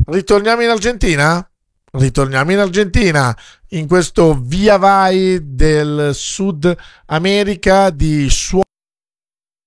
Ritorniamo in Argentina? Ritorniamo in Argentina, in questo via vai del Sud America di